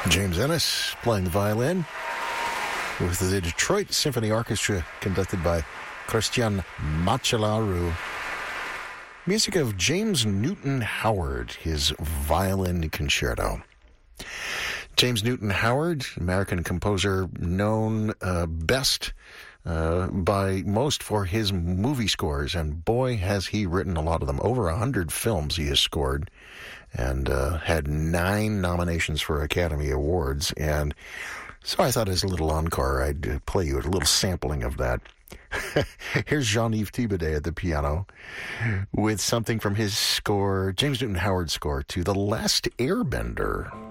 James Ennis playing the violin with the Detroit Symphony Orchestra conducted by Christian Macellaro. Music of James Newton Howard, his violin concerto. James Newton Howard, American composer, known best by most for his movie scores, and boy, has he written a lot of them. Over 100 films he has scored, and had 9 nominations for Academy Awards. And so I thought as a little encore, I'd play you a little sampling of that. Here's Jean-Yves Thibaudet at the piano with something from his score, James Newton Howard's score to The Last Airbender.